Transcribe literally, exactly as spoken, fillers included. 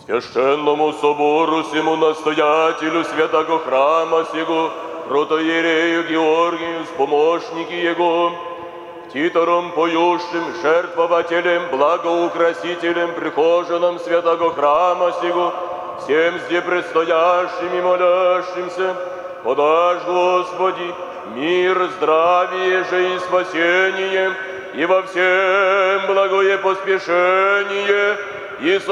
Священному собору всему настоятелю святого храма сего, протоиерею Георгию, с помощники его, титором поющим, жертвователем, благоукрасителем, прихожанам святого храма сего, всем зде предстоящим и молящимся, подашь, Господи, мир, здравие же и спасение, и во всем благое поспешение, и